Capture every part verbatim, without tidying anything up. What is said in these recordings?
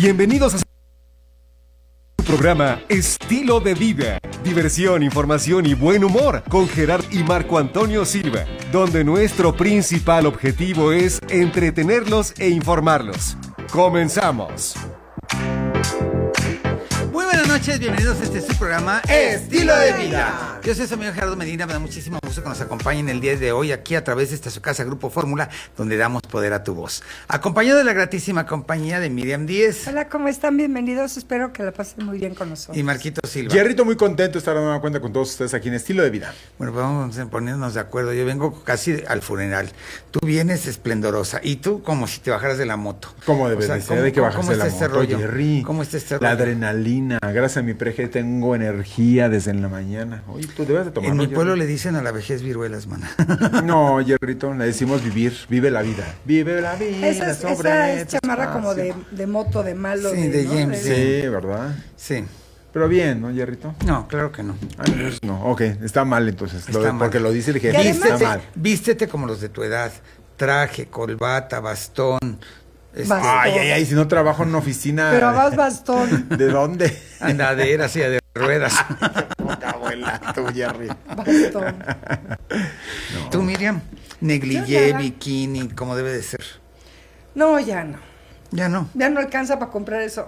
Bienvenidos a su programa Estilo de Vida. Diversión, información y buen humor con Gerardo y Marco Antonio Silva, donde nuestro principal objetivo es entretenerlos e informarlos. ¡Comenzamos! Muy buenas noches, bienvenidos a este su programa Estilo de Vida. Yo soy su amigo Gerardo Medina, me da muchísimo gusto que nos acompañen el día de hoy aquí a través de esta su casa Grupo Fórmula, donde damos poder a tu voz. Acompañado de la gratísima compañía de Miriam Díez. Hola, ¿cómo están? Bienvenidos, espero que la pasen muy bien con nosotros. Y Marquito Silva. Jerrito, muy contento de estar de nueva cuenta con todos ustedes aquí en Estilo de Vida. Bueno, pues vamos a ponernos de acuerdo. Yo vengo casi al funeral. Tú vienes esplendorosa y tú como si te bajaras de la moto. ¿Cómo debe o sea, de ser? ¿cómo, Hay que bajarse ¿cómo de la está moto, este rollo? Jerry. ¿Cómo está este La rollo? adrenalina. Gracias a mi preje tengo energía desde en la mañana. Oye, tú debes de tomarlo. En mi Jerry. pueblo le dicen a la vejez viruelas, mana. No, Jerrito, le decimos vivir. Vive la vida. Vive la vida. Esa es, sobre esa es tus chamarra como de, pasos. de moto, de malo. Sí, de ¿no? James, Sí, ¿verdad? Sí. Pero bien, ¿no, Jerrito? No, claro que no. Ah, entonces no. Ok, está mal entonces. Está Lo de- mal. Porque lo dice el jefe. Y Está además- mal. Vístete como los de tu edad. Traje, corbata, bastón. este, Bastón. Ay, ay, ay, si no trabajo en una oficina. Pero vas bastón, ¿De dónde? Andadera, silla de ruedas. Poca abuela, tú, Jerry. bastón. Tú, Miriam, Yo negligé, nada. bikini, como debe de ser. No, ya no. Ya no. Ya no alcanza para comprar eso.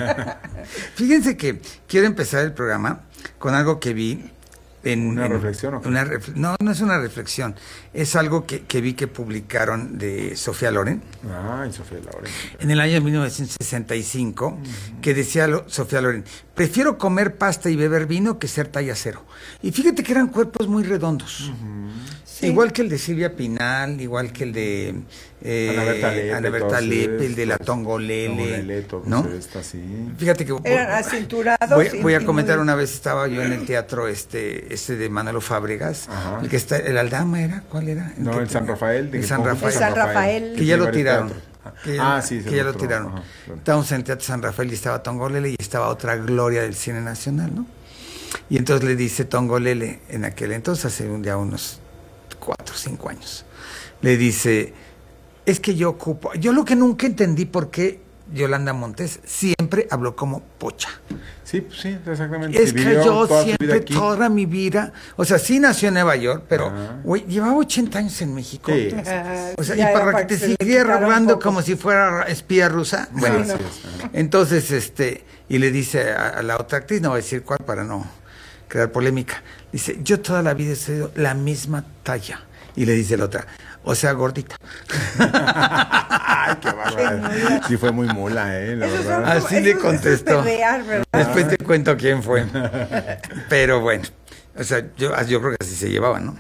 Fíjense que quiero empezar el programa con algo que vi. En, ¿Una en- reflexión o qué? una refle- no, no es una reflexión. Es algo que, que vi que publicaron de Sofía Loren Ay, Sofía Loren. en el año mil novecientos sesenta y cinco, uh-huh. que decía lo, Sofía Loren: prefiero comer pasta y beber vino que ser talla cero. Y fíjate que eran cuerpos muy redondos. Uh-huh. Sí. Igual que el de Silvia Pinal, igual que el de eh, Ana Berta Lepe, Ana Berta todos Lepe, el de la estos, Tongolele, Tongolele, todo ¿no? esto así. Fíjate que Eran acinturados. voy, y- voy a y comentar muy- una vez, estaba yo en el teatro este este de Manolo Fábregas, Ajá. el que está, el Aldama era, ¿cuál era? No, que- el San Rafael. de el que San pongo Rafael. El San Rafael. que ya lo tiene varios tiraron. teatros. Que ya, Ah, sí, que ya lo otro. tiraron. Ajá, claro. Estábamos en el Teatro San Rafael y estaba Tongolele y estaba otra gloria del cine nacional, ¿no? Y entonces le dice Tongolele, en aquel entonces, hace un día unos cuatro o cinco años, le dice: es que yo ocupo, yo lo que nunca entendí por qué Yolanda Montes siempre habló como pocha. Sí, pues sí, exactamente. Es Sí, que vivió yo toda su vida siempre, aquí. toda mi vida, o sea, sí nació en Nueva York, pero, Ajá. güey, llevaba ochenta años en México. Sí. Ah, O sea, ya y era para que te se le siguiera quitara un hablando poco. como si fuera espía rusa. Bueno, Sí, Así no. es, ajá. entonces, este, y le dice a, a la otra actriz, no voy a decir cuál para no crear polémica, dice: yo toda la vida he sido la misma talla. Y le dice la otra: o sea, gordita. Ay, qué bárbaro. Sí, fue muy mula, ¿eh? La Esos son verdad. como- Así le eso- eso es contestó. perrear, ¿verdad? Después te cuento quién fue. Pero bueno, o sea, yo, yo creo que así se llevaban, ¿no?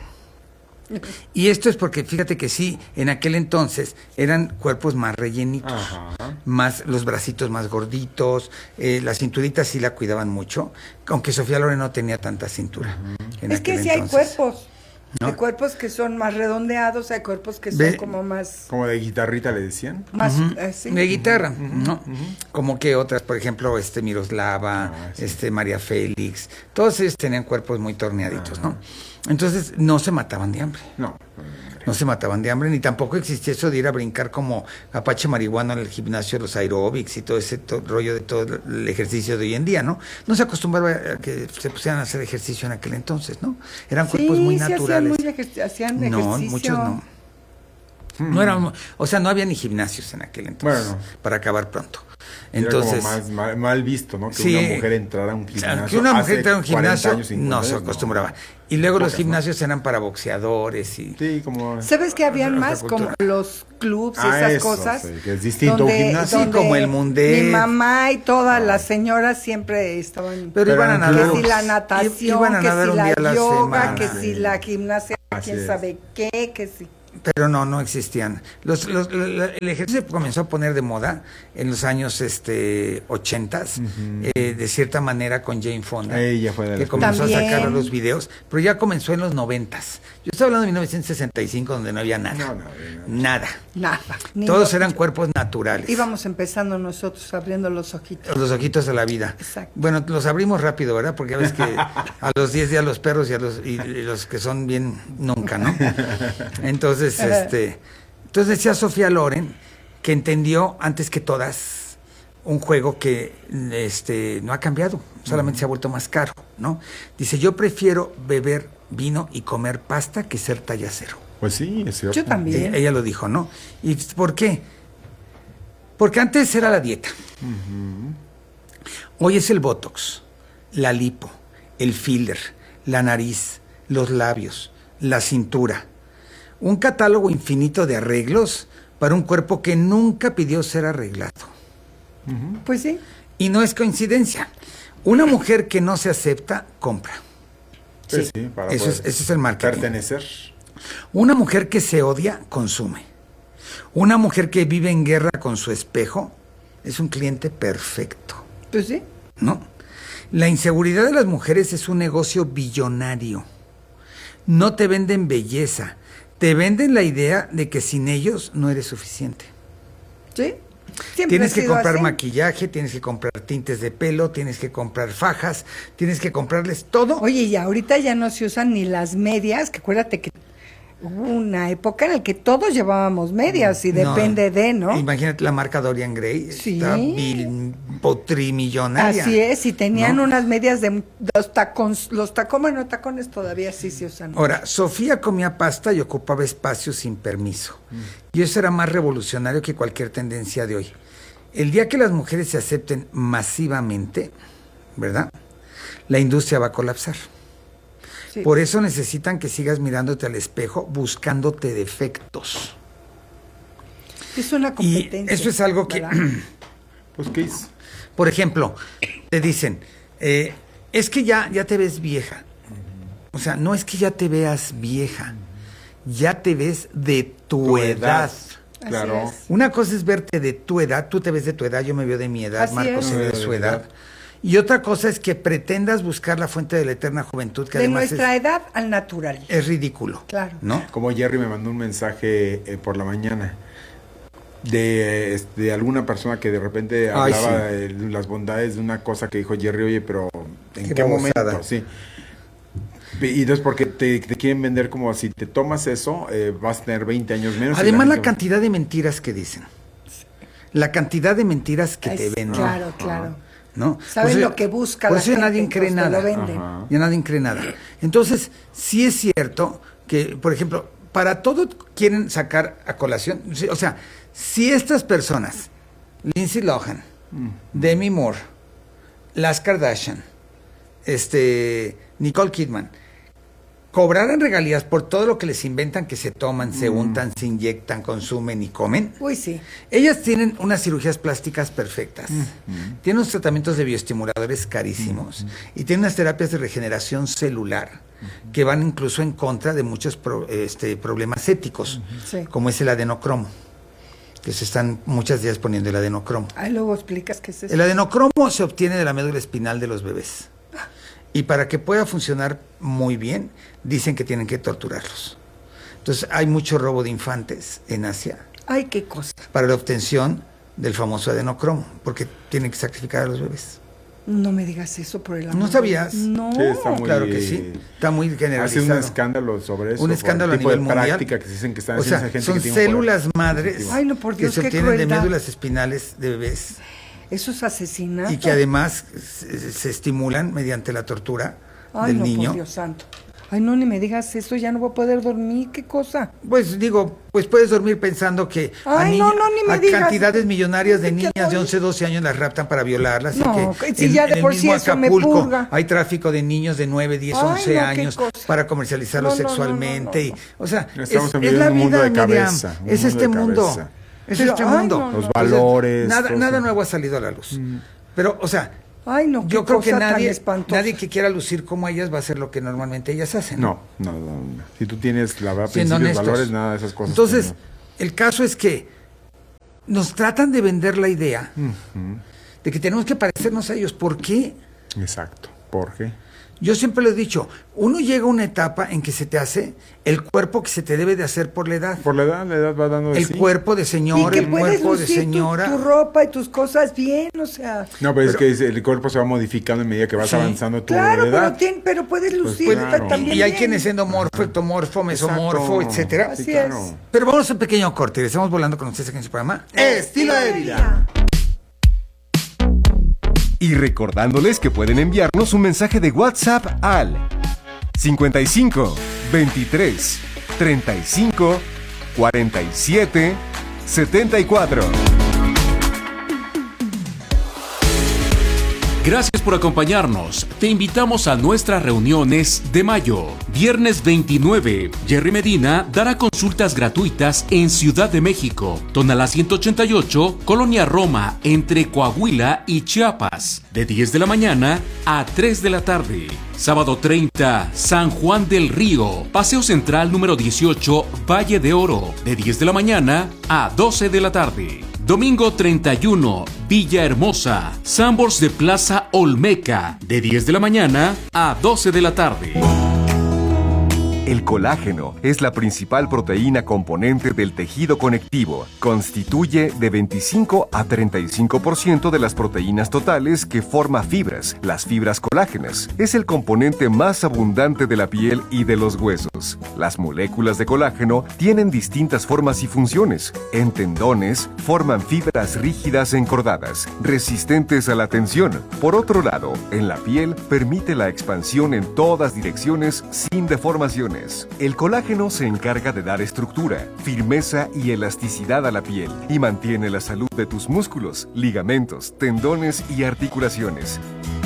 Y esto es porque fíjate que sí, en aquel entonces eran cuerpos más rellenitos, Ajá. más los bracitos más gorditos, eh, la cinturita sí la cuidaban mucho, aunque Sofía Loren no tenía tanta cintura. en Es que aquel sí hay entonces. cuerpos. ¿No? Hay cuerpos que son más redondeados, hay cuerpos que son Ve- como más... Como de guitarrita le decían. más Ujú. eh, sí. De guitarra, ¿no? Como que otras, por ejemplo, este Miroslava, Ah, sí. este María Félix, todos ellos tenían cuerpos muy torneaditos, ¿no? Entonces no se mataban de hambre. No. No se mataban de hambre, ni tampoco existía eso de ir a brincar como Apache marihuana en el gimnasio, los aeróbics y todo ese to- rollo de todo el ejercicio de hoy en día, ¿no? No se acostumbraba a que se pusieran a hacer ejercicio en aquel entonces, ¿no? Eran cuerpos Sí, muy sí naturales. hacían, muy ejer- hacían No, ejercicio. muchos no. No eran, o sea, no había ni gimnasios en aquel entonces, Bueno. para acabar pronto. Entonces, Entonces, Era como más mal, mal visto, ¿no? Que sí, una mujer entrara a un gimnasio. que una mujer hace entrara a un cuarenta gimnasio años, cincuenta no se años, acostumbraba. Y luego los Pocas, ¿no? gimnasios eran para boxeadores y... Sí, como. ¿Sabes que habían Otra más cultura. como los clubs y Ah, esas eso, cosas? sí, que es distinto a un gimnasio. Sí, como el Mundet. Mi mamá y todas las señoras siempre estaban... Pero, Pero iban a en nadar. que clubs. si la natación, Iban a que nadar si un día a la la yoga, semana. que Sí. si la gimnasia, Así quién es. sabe qué, que si... Pero no, no existían. Los, los, la- el ejercicio se comenzó a poner de moda en los años este ochentas, eh, de cierta manera con Jane Fonda, Ella fue de que las comenzó También. a sacar los videos, pero ya comenzó en los noventas. Yo estoy hablando de mil novecientos sesenta y cinco, donde no había nada. No, no, no. Nada. Nada. Ni Todos los- eran cuerpos naturales. Íbamos empezando nosotros abriendo los ojitos. Los ojitos de la vida. Exacto. Bueno, los abrimos rápido, ¿verdad? Porque ya ves que a los diez días los perros y a los, y, y los que son bien nunca, ¿no? Entonces, este, entonces decía Sofía Loren que entendió antes que todas un juego que este, no ha cambiado, solamente uh-huh. se ha vuelto más caro, ¿no? Dice, yo prefiero beber vino y comer pasta que ser tallacero. Pues sí, es cierto. Yo también. Ella, ella lo dijo, ¿no? ¿Y por qué? Porque antes era la dieta. Uh-huh. Hoy es el botox, la lipo, el filler, la nariz, los labios, la cintura. Un catálogo infinito de arreglos para un cuerpo que nunca pidió ser arreglado. Uh-huh. Pues sí. Y no es coincidencia. Una mujer que no se acepta, compra. Sí, sí, sí, para eso, es, eso es el marketing. Pertenecer. Una mujer que se odia, consume. Una mujer que vive en guerra con su espejo, es un cliente perfecto. Pues sí. ¿No? La inseguridad de las mujeres es un negocio billonario. No te venden belleza, te venden la idea de que sin ellos no eres suficiente. ¿Sí? Siempre tienes que comprar así. maquillaje, tienes que comprar tintes de pelo, tienes que comprar fajas, tienes que comprarles todo. Oye, y ahorita ya no se usan ni las medias, que acuérdate que hubo una época en la que todos llevábamos medias y No, depende de, ¿no? Imagínate la marca Dorian Gray, Sí. está bil, potrimillonaria. Así es, y tenían ¿no? unas medias de los tacones, los tacones, no tacones todavía sí se usan. Ahora, Sofía comía pasta y ocupaba espacio sin permiso. Mm. Y eso era más revolucionario que cualquier tendencia de hoy. El día que las mujeres se acepten masivamente, ¿verdad? La industria va a colapsar. Sí. Por eso necesitan que sigas mirándote al espejo, buscándote defectos. Es una competencia. Y eso es algo que... Pues, ¿qué es? Por ejemplo, te dicen, eh, es que ya, ya te ves vieja. O sea, no es que ya te veas vieja, ya te ves de tu, tu edad. edad. Claro. Una cosa es verte de tu edad, tú te ves de tu edad, yo me veo de mi edad, Así Marcos es. se ve de su edad. Y otra cosa es que pretendas buscar la fuente de la eterna juventud, que de además nuestra es, edad al natural. Es ridículo. Claro. ¿No? Como Jerry me mandó un mensaje eh, por la mañana de, eh, de alguna persona que de repente Ay, hablaba sí. de las bondades de una cosa que dijo Jerry, oye, pero ¿en qué, qué babosada. momento? Sí. Y entonces porque te, te quieren vender como si te tomas eso, eh, vas a tener veinte años menos. Además la, la cantidad de mentiras que dicen. La cantidad de mentiras que es, te venden. Claro, claro. ¿No? Saben lo que busca por la eso ya gente, nadie cree nada. lo venden. Ya nadie cree nada. Entonces, sí es cierto que, por ejemplo, para todo quieren sacar a colación, o sea, si estas personas, Lindsay Lohan, mm. Demi Moore, las Kardashian, este, Nicole Kidman, cobraran regalías por todo lo que les inventan, que se toman, se untan, se inyectan, consumen y comen. Uy, sí. Ellas tienen unas cirugías plásticas perfectas, uh-huh. tienen unos tratamientos de bioestimuladores carísimos uh-huh. y tienen unas terapias de regeneración celular uh-huh. que van incluso en contra de muchos pro, este, problemas éticos, uh-huh. sí. como es el adenocromo, que se están muchas días poniendo el adenocromo. Ahí luego explicas qué es eso. El adenocromo se obtiene de la médula espinal de los bebés. Y para que pueda funcionar muy bien, dicen que tienen que torturarlos. Entonces, hay mucho robo de infantes en Asia. Ay, qué cosa. Para la obtención del famoso adenocromo, porque tienen que sacrificar a los bebés. No me digas eso por el amor. ¿No sabías? No. Sí, está muy, claro que sí. Está muy generalizado. Hace un escándalo sobre eso. Un escándalo a nivel mundial. Práctica que se dicen que están o sea, haciendo gente son que tiene células un madres Ay, no, por Dios, que se qué obtienen crueldad. de médulas espinales de bebés. Eso es asesinato. Y que además se, se estimulan mediante la tortura Ay, del no, niño. Por Dios santo. Ay, no, ni me digas eso, ya no voy a poder dormir, qué cosa. Pues digo, pues puedes dormir pensando que Ay, a, ni no, no, ni me a digas. cantidades millonarias de Sí, niñas no, de once, doce años las raptan para violarlas. No, y que si en, ya de en por el sí mismo eso me Acapulco purga. hay tráfico de niños de nueve, diez, Ay, once no, qué años cosa. para comercializarlos No, no, sexualmente. no, no, no. Y, o sea, Estamos es, en es la un mundo vida, de Miriam. cabeza, un Es mundo este de mundo. cabeza. Es Pero, este ay, mundo. no, no. Los valores. Nada, todo nada eso. nuevo ha salido a la luz. Mm. Pero, o sea, Ay, no, qué yo creo que cosa tan nadie, espantosa. nadie que quiera lucir como ellas va a hacer lo que normalmente ellas hacen. No, no, no, no. Si tú tienes, la verdad, Siendo principios, honestos. valores, nada de esas cosas. Entonces, pues, el caso es que nos tratan de vender la idea no. Uh-huh. de que tenemos que parecernos a ellos. ¿Por qué? Exacto. ¿Por qué? Yo siempre lo he dicho, uno llega a una etapa en que se te hace el cuerpo que se te debe de hacer por la edad. Por la edad, la edad va dando de El sí. cuerpo de Y señor, que el puedes cuerpo de lucir tu, señora. tu ropa y tus cosas bien, o sea. No, pero, es que es- el cuerpo se va modificando en medida que vas Sí. avanzando tu Claro, edad. pero, tien- pero puedes lucir claro. también Y hay bien. quienes endomorfo, ectomorfo, mesomorfo, Exacto. etcétera. Así Sí, claro. es. Pero vamos a un pequeño corte y estamos volando con ustedes aquí en su programa Estilo de Vida. Y recordándoles que pueden enviarnos un mensaje de WhatsApp al cincuenta y cinco, veintitrés, treinta y cinco, cuarenta y siete, setenta y cuatro. Gracias por acompañarnos. Te invitamos a nuestras reuniones de mayo. Viernes veintinueve, Jerry Medina dará consultas gratuitas en Ciudad de México, Tonalá ciento ochenta y ocho, Colonia Roma, entre Coahuila y Chiapas, de diez de la mañana a tres de la tarde. Sábado treinta, San Juan del Río, Paseo Central número dieciocho, Valle de Oro, de diez de la mañana a doce de la tarde. Domingo treinta y uno, Villahermosa, Sanborns de Plaza Olmeca, de diez de la mañana a doce de la tarde. El colágeno es la principal proteína componente del tejido conectivo. Constituye de veinticinco a treinta y cinco por ciento de las proteínas totales que forma fibras, las fibras colágenas. Es el componente más abundante de la piel y de los huesos. Las moléculas de colágeno tienen distintas formas y funciones. En tendones, forman fibras rígidas encordadas, resistentes a la tensión. Por otro lado, en la piel, permite la expansión en todas direcciones sin deformaciones. El colágeno se encarga de dar estructura, firmeza y elasticidad a la piel y mantiene la salud de tus músculos, ligamentos, tendones y articulaciones.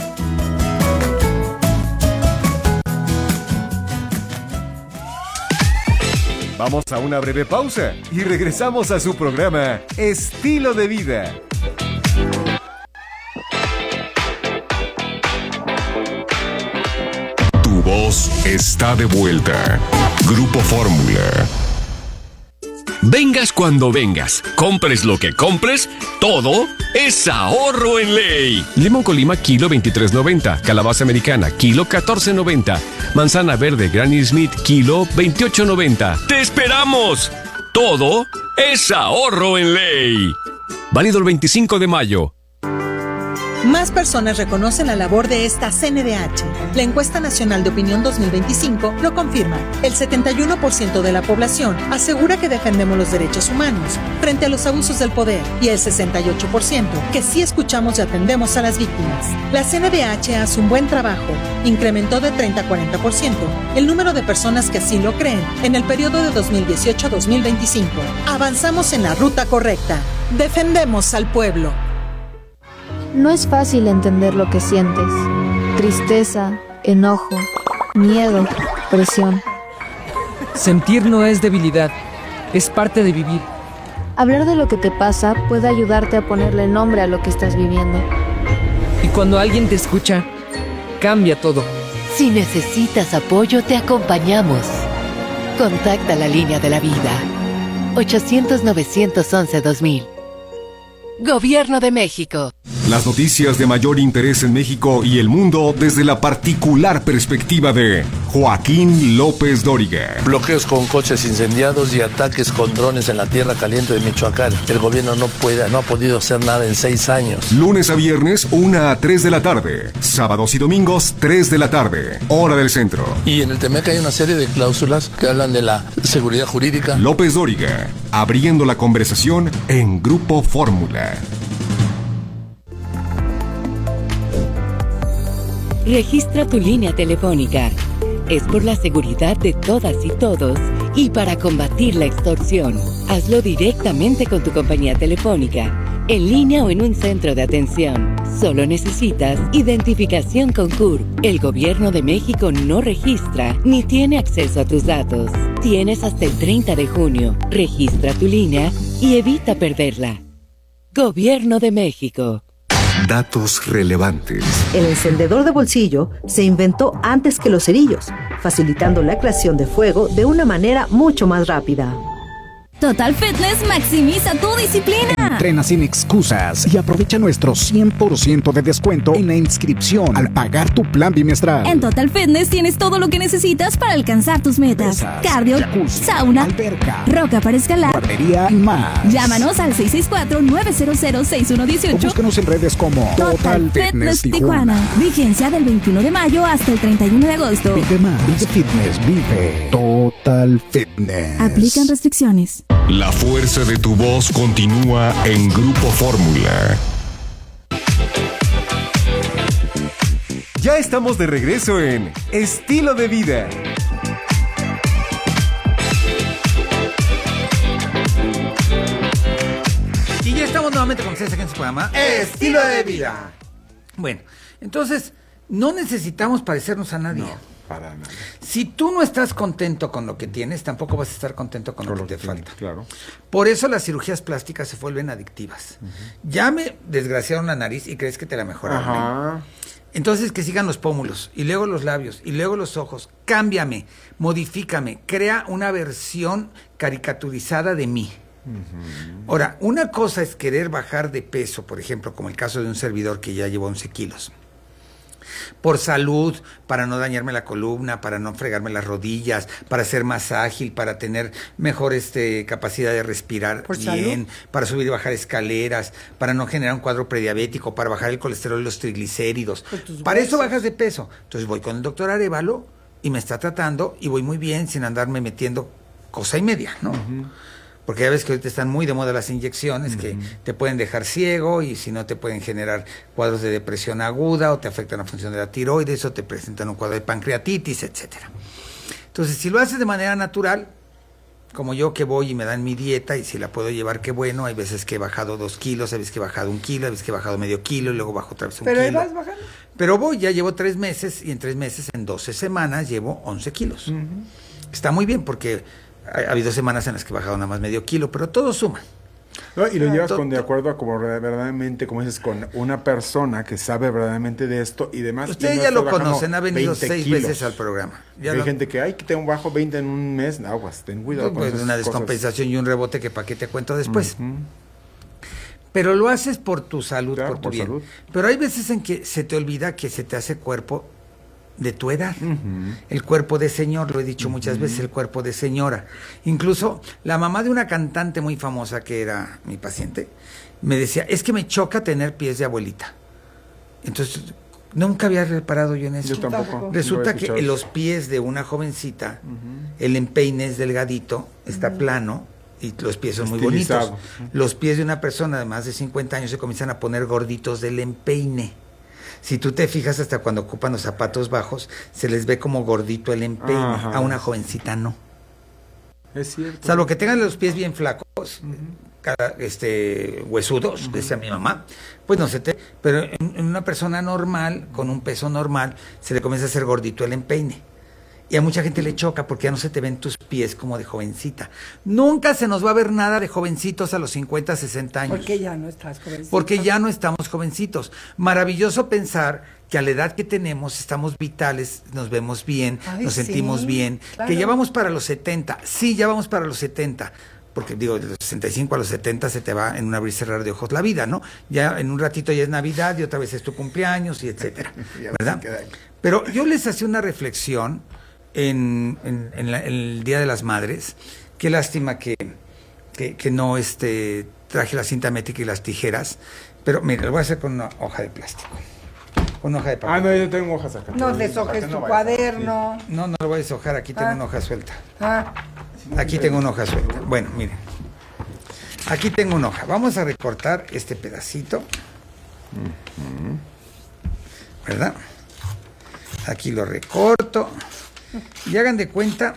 Vamos a una breve pausa y regresamos a su programa Estilo de Vida. Tu voz está de vuelta. Grupo Fórmula. Vengas cuando vengas, compres lo que compres, todo es ahorro en ley. Limón Colima, kilo veintitrés noventa. Calabaza americana, kilo catorce noventa. Manzana verde Granny Smith, kilo veintiocho noventa. ¡Te esperamos! Todo es ahorro en ley. Válido el veinticinco de mayo. Más personas reconocen la labor de esta C N D H. La encuesta nacional de opinión dos mil veinticinco lo confirma. El setenta y uno por ciento de la población asegura que defendemos los derechos humanos frente a los abusos del poder y el sesenta y ocho por ciento que sí escuchamos y atendemos a las víctimas. La C N D H hace un buen trabajo. Incrementó de treinta a cuarenta por ciento el número de personas que así lo creen en el periodo de dos mil dieciocho a dos mil veinticinco. Avanzamos en la ruta correcta. Defendemos al pueblo. No es fácil entender lo que sientes. Tristeza, enojo, miedo, presión. Sentir no es debilidad, es parte de vivir. Hablar de lo que te pasa puede ayudarte a ponerle nombre a lo que estás viviendo. Y cuando alguien te escucha, cambia todo. Si necesitas apoyo, te acompañamos. Contacta la línea de la vida. ochocientos, novecientos once, dos mil. Gobierno de México. Las noticias de mayor interés en México y el mundo desde la particular perspectiva de Joaquín López Dóriga. Bloqueos con coches incendiados y ataques con drones en la tierra caliente de Michoacán. El gobierno no puede, no ha podido hacer nada en seis años. Lunes a viernes, una a tres de la tarde. Sábados y domingos, tres de la tarde. Hora del centro. Y en el Temec hay una serie de cláusulas que hablan de la seguridad jurídica. López Dóriga, abriendo la conversación en Grupo Fórmula. Registra tu línea telefónica. Es por la seguridad de todas y todos y para combatir la extorsión. Hazlo directamente con tu compañía telefónica, en línea o en un centro de atención. Solo necesitas identificación con C U R P. El Gobierno de México no registra ni tiene acceso a tus datos. Tienes hasta el treinta de junio. Registra tu línea y evita perderla. Gobierno de México. Datos relevantes. El encendedor de bolsillo se inventó antes que los cerillos, facilitando la creación de fuego de una manera mucho más rápida. Total Fitness maximiza tu disciplina. Entrena sin excusas y aprovecha nuestro cien por ciento de descuento en la inscripción al pagar tu plan bimestral. En Total Fitness tienes todo lo que necesitas para alcanzar tus metas. Pesas, cardio, jacuzzi, sauna, alberca, roca para escalar, guardería y más. Llámanos al seis seis cuatro, nueve cero cero, seis uno uno ocho. O búscanos en redes como Total, Total Fitness, Fitness Tijuana. Tijuana. Vigencia del veintiuno de mayo hasta el treinta y uno de agosto. Vive más. Vive Fitness. Vive Total Fitness. Aplican restricciones. La fuerza de tu voz continúa en Grupo Fórmula. Ya estamos de regreso en Estilo de Vida. Y ya estamos nuevamente con ustedes aquí en su programa Estilo de Vida. Bueno, entonces, no necesitamos parecernos a nadie. No, para nada. Si tú no estás contento con lo que tienes, tampoco vas a estar contento con, con lo que, lo que te falta. Claro. Por eso las cirugías plásticas se vuelven adictivas. Uh-huh. Ya me desgraciaron la nariz y crees que te la mejoraron. Ajá. Entonces que sigan los pómulos, y luego los labios, y luego los ojos. Cámbiame, modifícame, crea una versión caricaturizada de mí. Uh-huh. Ahora, una cosa es querer bajar de peso, por ejemplo, como el caso de un servidor que ya llevó once kilos. Por salud, para no dañarme la columna, para no fregarme las rodillas, para ser más ágil, para tener mejor este, capacidad de respirar bien, salud, para subir y bajar escaleras, para no generar un cuadro prediabético, para bajar el colesterol y los triglicéridos. Para eso bajas de peso. Entonces voy con el doctor Arévalo y me está tratando y voy muy bien sin andarme metiendo cosa y media, ¿no? Uh-huh. Porque ya ves que ahorita están muy de moda las inyecciones, uh-huh, que te pueden dejar ciego y si no te pueden generar cuadros de depresión aguda o te afectan la función de la tiroides o te presentan un cuadro de pancreatitis, etcétera. Entonces, si lo haces de manera natural, como yo que voy y me dan mi dieta y si la puedo llevar, qué bueno. Hay veces que he bajado dos kilos, hay veces que he bajado un kilo, hay veces que he bajado medio kilo y luego bajo otra vez un Pero kilo. Pero vas bajando. Pero voy, ya llevo tres meses y en tres meses, en doce semanas, llevo once kilos. Uh-huh. Está muy bien porque ha habido semanas en las que he bajado nada más medio kilo, pero todo suma. No, y lo llevas todo, con de acuerdo a como verdaderamente, como dices, con una persona que sabe verdaderamente de esto y demás. Ustedes no ya lo conocen, ha venido seis kilos. veces al programa. Ya hay lo... gente que, ay, que tengo bajo veinte en un mes, aguas, ten cuidado. Pues con una esas descompensación cosas. Y un rebote que para qué te cuento después. Uh-huh. Pero lo haces por tu salud, claro, por tu por bien. Salud. Pero hay veces en que se te olvida que se te hace cuerpo de tu edad. Uh-huh. El cuerpo de señor, lo he dicho uh-huh. muchas veces, el cuerpo de señora. Incluso la mamá de una cantante muy famosa que era mi paciente, me decía, es que me choca tener pies de abuelita. Entonces, nunca había reparado yo en eso. Yo tampoco. Resulta que en los pies de una jovencita, uh-huh. el empeine es delgadito, está uh-huh. plano, y los pies son muy bonitos. Uh-huh. Los pies de una persona de más de cincuenta años se comienzan a poner gorditos del empeine. Si tú te fijas, hasta cuando ocupan los zapatos bajos, se les ve como gordito el empeine. Ajá. A una jovencita no. Es cierto. Salvo que tengan los pies bien flacos, uh-huh. cada, este, huesudos, uh-huh. decía mi mamá, pues no se te... Pero en, en una persona normal, con un peso normal, se le comienza a hacer gordito el empeine. Y a mucha gente le choca porque ya no se te ven tus pies como de jovencita. Nunca se nos va a ver nada de jovencitos a los cincuenta, sesenta años. Porque ya no estás jovencito. Porque ya no estamos jovencitos. Maravilloso pensar que a la edad que tenemos estamos vitales, nos vemos bien, Ay, nos sentimos sí, bien. Claro. Que ya vamos para los setenta. Sí, ya vamos para los setenta. Porque digo, de los sesenta y cinco a los setenta se te va en un abrir y cerrar de ojos la vida, ¿no? Ya en un ratito ya es Navidad y otra vez es tu cumpleaños y etcétera. ¿Verdad? Pero yo les hacía una reflexión En, en, en, la, en el Día de las Madres. Qué lástima que, que, que no este, traje la cinta métrica y las tijeras, pero mira, lo voy a hacer con una hoja de plástico, con una hoja de papel. Ah, no, yo tengo hojas acá. No deshojes tu no cuaderno. Sí. No, no lo voy a deshojar, aquí tengo ah. una hoja suelta. Ah. Aquí tengo una hoja suelta. Bueno, miren, aquí tengo una hoja. Vamos a recortar este pedacito, uh-huh. ¿verdad? Aquí lo recorto. Y hagan de cuenta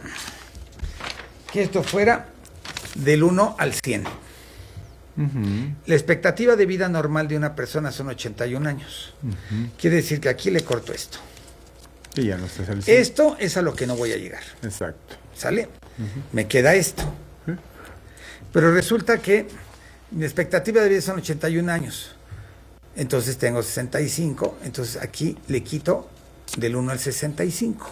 que esto fuera del uno al cien. Uh-huh. La expectativa de vida normal de una persona son ochenta y un años. Uh-huh. Quiere decir que aquí le corto esto. Y ya no estás al cien. Esto es a lo que no voy a llegar. Exacto. ¿Sale? Uh-huh. Me queda esto. Uh-huh. Pero resulta que mi expectativa de vida son ochenta y un años. Entonces tengo sesenta y cinco. Entonces aquí le quito del uno al sesenta y cinco.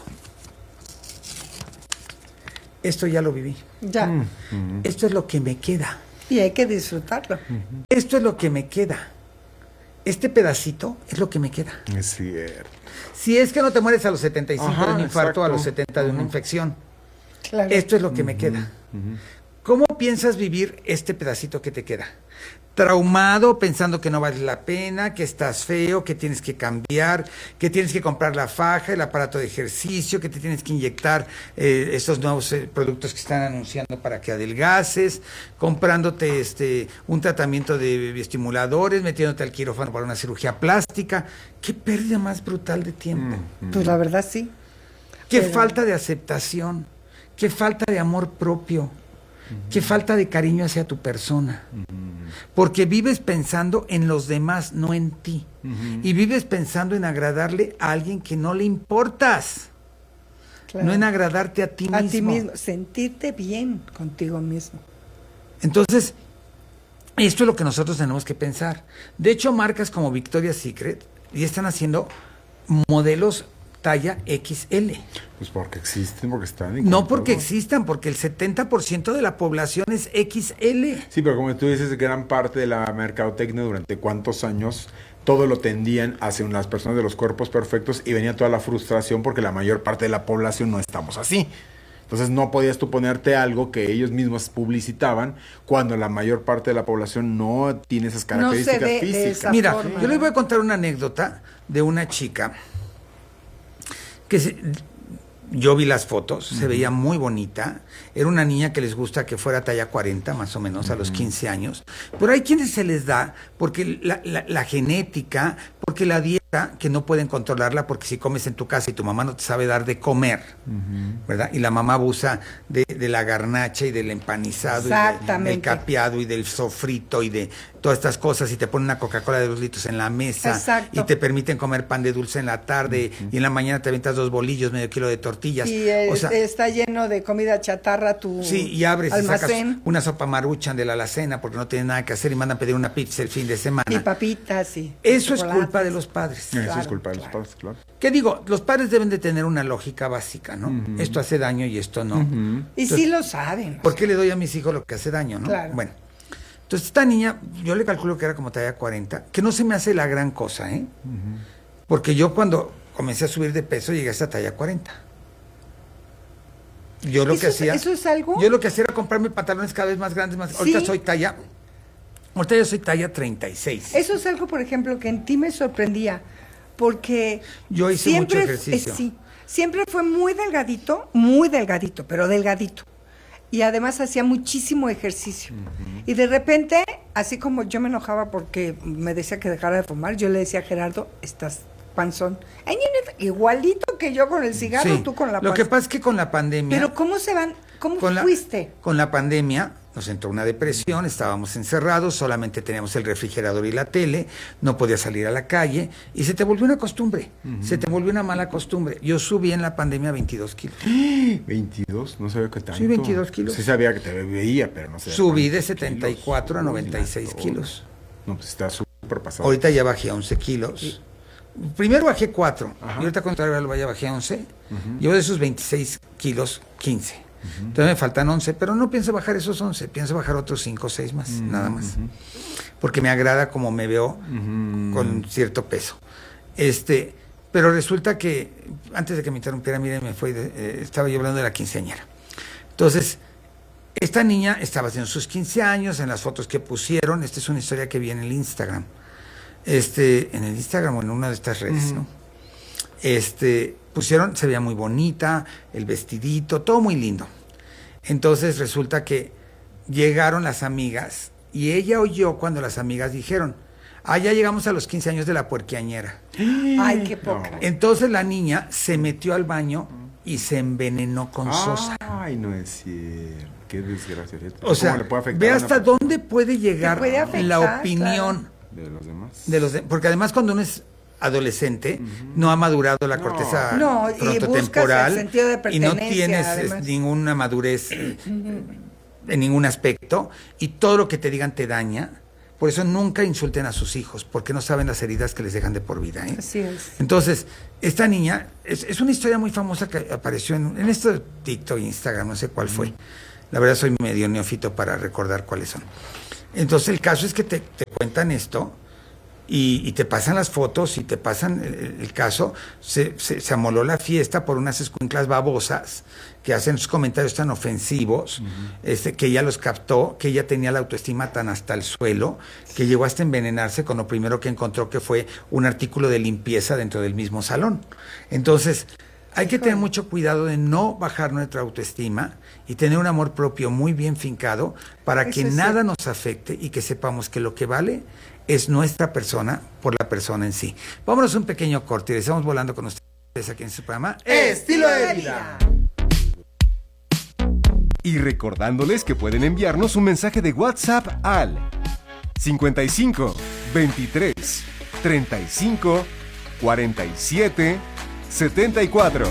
Esto ya lo viví. Ya. Uh-huh. Esto es lo que me queda. Y hay que disfrutarlo. Uh-huh. Esto es lo que me queda. Este pedacito es lo que me queda. Es cierto. Si es que no te mueres a los setenta y cinco Ajá, de un infarto, exacto. a los setenta uh-huh. de una infección. Claro. Esto es lo que uh-huh. me queda. Uh-huh. ¿Cómo piensas vivir este pedacito que te queda? traumado, pensando que no vale la pena, que estás feo, que tienes que cambiar, que tienes que comprar la faja, el aparato de ejercicio, que te tienes que inyectar eh, estos nuevos eh, productos que están anunciando para que adelgaces, comprándote este un tratamiento de estimuladores, metiéndote al quirófano para una cirugía plástica. Qué pérdida más brutal de tiempo. Mm, pues la verdad sí. Qué Pero... falta de aceptación, qué falta de amor propio. Qué falta de cariño hacia tu persona. Porque vives pensando en los demás, no en ti. Uh-huh. Y vives pensando en agradarle a alguien que no le importas. Claro. No en agradarte a ti mismo. A ti mismo, sentirte bien contigo mismo. Entonces, esto es lo que nosotros tenemos que pensar. De hecho, marcas como Victoria's Secret ya están haciendo modelos talla equis ele. Pues porque existen, porque están... En no porque existan, porque el setenta por ciento de la población es equis ele. Sí, pero como tú dices, gran parte de la mercadotecnia durante cuántos años todo lo tendían hacia las personas de los cuerpos perfectos y venía toda la frustración porque la mayor parte de la población no estamos así. Entonces no podías tú ponerte algo que ellos mismos publicitaban cuando la mayor parte de la población no tiene esas características no se ve físicas. De esa Mira, forma. Yo les voy a contar una anécdota de una chica que se, yo vi las fotos, uh-huh. se veía muy bonita, era una niña que les gusta que fuera talla cuarenta más o menos uh-huh. a los quince años, pero hay quienes se les da porque la, la, la genética, porque la dieta, que no pueden controlarla, porque si comes en tu casa y tu mamá no te sabe dar de comer, uh-huh. ¿verdad? Y la mamá abusa de, de la garnacha y del empanizado y de, del capeado y del sofrito y de todas estas cosas, y te ponen una Coca-Cola de dos litros en la mesa. Exacto. Y te permiten comer pan de dulce en la tarde uh-huh. y en la mañana te aventas dos bolillos, medio kilo de tortillas. Y eh, o sea, está lleno de comida chatarra tu sí, y abres almacén. Y sacas una sopa maruchan de la alacena porque no tienen nada que hacer y mandan a pedir una pizza el fin de semana. Y papitas, y Eso es culpa de los padres. Eso claro, es culpa de claro. los padres, claro. ¿Qué digo? Los padres deben de tener una lógica básica, ¿no? Uh-huh. Esto hace daño y esto no. Uh-huh. Y Entonces, sí lo saben. ¿Por qué le doy a mis hijos lo que hace daño, no? Claro. Bueno. Entonces, esta niña, yo le calculo que era como talla cuarenta, que no se me hace la gran cosa, ¿eh? Uh-huh. Porque yo cuando comencé a subir de peso llegué a esta talla cuarenta. Yo lo ¿Eso que es, hacía... ¿Eso es algo? Yo lo que hacía era comprarme pantalones cada vez más grandes, más... ¿Sí? Ahorita soy talla... Ahorita yo soy talla treinta y seis. Eso es algo, por ejemplo, que en ti me sorprendía, porque... Yo hice siempre, mucho ejercicio. Eh, sí, siempre fue muy delgadito, muy delgadito, pero delgadito. Y además hacía muchísimo ejercicio. Uh-huh. Y de repente, así como yo me enojaba porque me decía que dejara de fumar, yo le decía a Gerardo, estás panzón. Ay, igualito que yo con el cigarro, sí, tú con la Lo panza. que pasa es que con la pandemia... Pero ¿cómo se van? ¿Cómo con fuiste? La, con la pandemia nos entró una depresión, estábamos encerrados, solamente teníamos el refrigerador y la tele, no podías salir a la calle, y se te volvió una costumbre, uh-huh. se te volvió una mala costumbre. Yo subí en la pandemia veintidós kilos. ¿veintidós? No sabía que tanto. Sí, veintidós kilos. Sí sabía que te veía, pero no sé. Subí de setenta y cuatro kilos a noventa y seis kilos. No, pues está súper pasado. Ahorita ya bajé a once kilos. Sí. Primero bajé cuatro, y ahorita cuando lo vaya bajé a once. Uh-huh. Yo de esos veintiséis kilos, quince. Uh-huh. Entonces me faltan once, pero no pienso bajar esos once, pienso bajar otros cinco o seis más, uh-huh. nada más. Porque me agrada como me veo uh-huh. con cierto peso. Este, pero resulta que, antes de que me interrumpiera, miren, me fue, de, eh, estaba yo hablando de la quinceañera. Entonces, esta niña estaba haciendo sus quince años, en las fotos que pusieron, esta es una historia que vi en el Instagram. Este, en el Instagram o en una de estas redes, uh-huh. ¿no? Este, pusieron, se veía muy bonita, el vestidito, todo muy lindo. Entonces resulta que llegaron las amigas y ella oyó cuando las amigas dijeron, ah, ya llegamos a los quince años de la puerquiañera. Ay, qué poca. Entonces la niña se metió al baño y se envenenó con ah, sosa. Ay, no es cierto. Qué desgracia. O sea, le puede afectar ve hasta dónde puede llegar puede afectar, la opinión claro. de los demás. De los de, porque además cuando uno es adolescente, uh-huh. no ha madurado la no. corteza no, frontotemporal y, el sentido de y no tienes además. ninguna madurez uh-huh. en ningún aspecto, y todo lo que te digan te daña. Por eso nunca insulten a sus hijos, porque no saben las heridas que les dejan de por vida, ¿eh? Así es. Entonces, esta niña, es, es una historia muy famosa que apareció en, en esto de TikTok, Instagram, no sé cuál uh-huh. fue. La verdad soy medio neófito para recordar cuáles son. Entonces el caso es que te, te cuentan esto, Y, y te pasan las fotos y te pasan el, el caso. Se, se, se amoló la fiesta por unas escuinclas babosas que hacen sus comentarios tan ofensivos, uh-huh. este, que ella los captó, que ella tenía la autoestima tan hasta el suelo, que llegó hasta envenenarse con lo primero que encontró, que fue un artículo de limpieza dentro del mismo salón. Entonces, hay que tener mucho cuidado de no bajar nuestra autoestima y tener un amor propio muy bien fincado para que nada nos afecte y que sepamos que lo que vale es nuestra persona por la persona en sí. Vámonos a un pequeño corte y estamos volando con ustedes aquí en su programa Estilo de Vida. Y recordándoles que pueden enviarnos un mensaje de WhatsApp al cincuenta y cinco, veintitrés, treinta y cinco, cuarenta y siete, setenta y cuatro.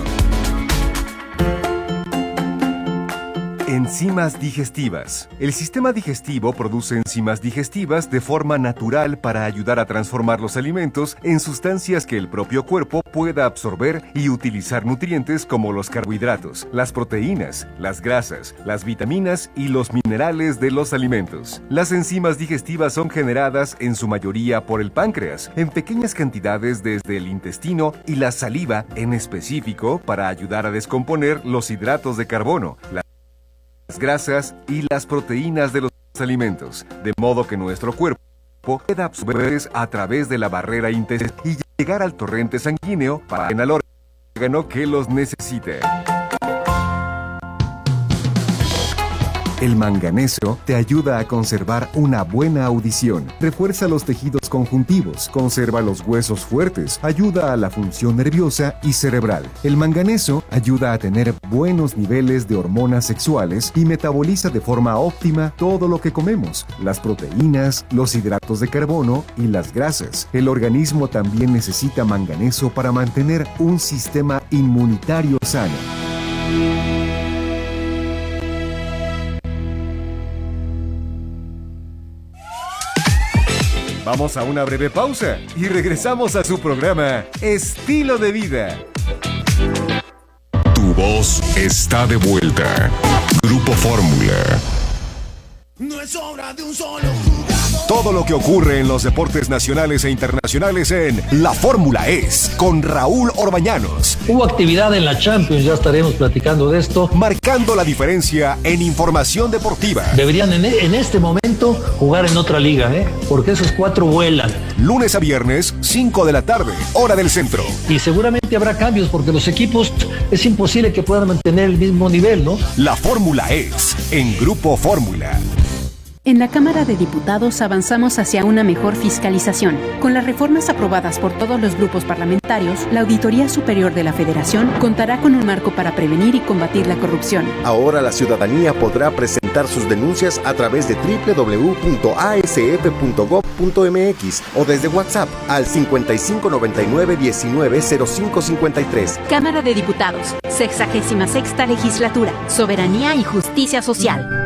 Enzimas digestivas. El sistema digestivo produce enzimas digestivas de forma natural para ayudar a transformar los alimentos en sustancias que el propio cuerpo pueda absorber y utilizar nutrientes como los carbohidratos, las proteínas, las grasas, las vitaminas y los minerales de los alimentos. Las enzimas digestivas son generadas en su mayoría por el páncreas, en pequeñas cantidades desde el intestino y la saliva en específico para ayudar a descomponer los hidratos de carbono, la las grasas y las proteínas de los alimentos, de modo que nuestro cuerpo pueda absorberlas a través de la barrera intestinal y llegar al torrente sanguíneo para el órgano que los necesite. El manganeso te ayuda a conservar una buena audición, refuerza los tejidos conjuntivos, conserva los huesos fuertes, ayuda a la función nerviosa y cerebral. El manganeso ayuda a tener buenos niveles de hormonas sexuales y metaboliza de forma óptima todo lo que comemos, las proteínas, los hidratos de carbono y las grasas. El organismo también necesita manganeso para mantener un sistema inmunitario sano. Vamos a una breve pausa y regresamos a su programa Estilo de Vida. Tu voz está de vuelta. Grupo Fórmula. No es obra de un solo jugador. Todo lo que ocurre en los deportes nacionales e internacionales en La Fórmula Es, con Raúl Orbañanos. Hubo actividad en la Champions, ya estaremos platicando de esto. Marcando la diferencia en información deportiva. Deberían en, en este momento jugar en otra liga, ¿eh? Porque esos cuatro vuelan. Lunes a viernes, cinco de la tarde, hora del centro. Y seguramente habrá cambios porque los equipos es imposible que puedan mantener el mismo nivel, ¿no? La Fórmula Es, en Grupo Fórmula. En la Cámara de Diputados avanzamos hacia una mejor fiscalización. Con las reformas aprobadas por todos los grupos parlamentarios, la Auditoría Superior de la Federación contará con un marco para prevenir y combatir la corrupción. Ahora la ciudadanía podrá presentar sus denuncias a través de doble u doble u doble u punto a s f punto gob punto m x o desde WhatsApp al cincuenta y cinco noventa y nueve diecinueve cero cinco cincuenta y tres. Cámara de Diputados, sexagésima sexta Legislatura, Soberanía y Justicia Social.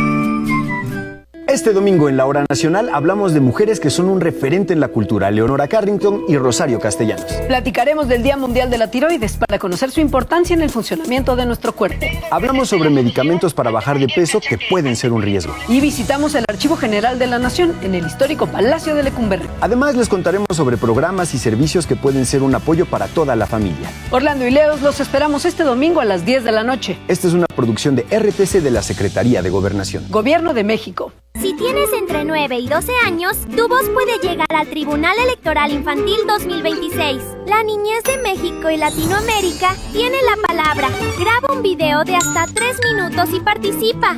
Este domingo en la Hora Nacional hablamos de mujeres que son un referente en la cultura, Leonora Carrington y Rosario Castellanos. Platicaremos del Día Mundial de la Tiroides para conocer su importancia en el funcionamiento de nuestro cuerpo. Hablamos sobre medicamentos para bajar de peso que pueden ser un riesgo. Y visitamos el Archivo General de la Nación en el histórico Palacio de Lecumberri. Además les contaremos sobre programas y servicios que pueden ser un apoyo para toda la familia. Orlando y Leos los esperamos este domingo a las diez de la noche. Esta es una producción de R T C de la Secretaría de Gobernación. Gobierno de México. Si tienes entre nueve y doce años, tu voz puede llegar al Tribunal Electoral Infantil dos mil veintiséis. La niñez de México y Latinoamérica tiene la palabra. Graba un video de hasta tres minutos y participa.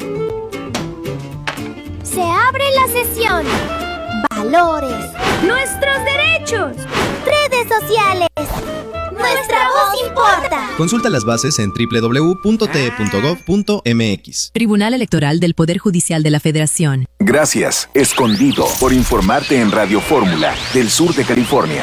Se abre la sesión. Valores. Nuestros derechos. Redes sociales. Nuestra voz importa. Consulta las bases en doble u doble u doble u punto t e punto gob punto m x. Tribunal Electoral del Poder Judicial de la Federación. Gracias, Escondido, por informarte en Radio Fórmula, del sur de California.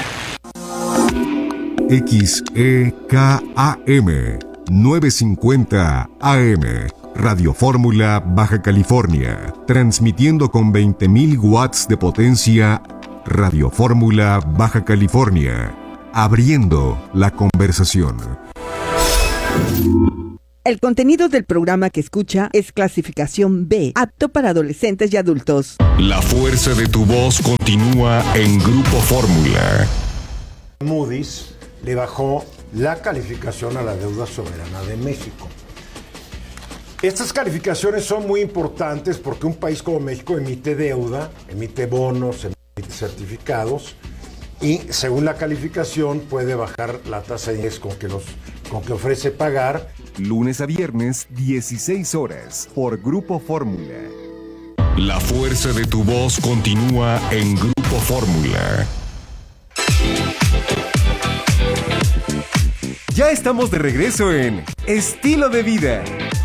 X E K A M novecientos cincuenta A M, Radio Fórmula, Baja California, transmitiendo con veinte mil watts de potencia. Radio Fórmula, Baja California, abriendo la conversación. El contenido del programa que escucha es clasificación B, apto para adolescentes y adultos. La fuerza de tu voz continúa en Grupo Fórmula. Moody's le bajó la calificación a la deuda soberana de México. Estas calificaciones son muy importantes porque un país como México emite deuda, emite bonos, emite certificados y según la calificación puede bajar la tasa de interés con que, los, con que ofrece pagar. Lunes a viernes, dieciséis horas, por Grupo Fórmula. La fuerza de tu voz continúa en Grupo Fórmula. Ya estamos de regreso en Estilo de Vida.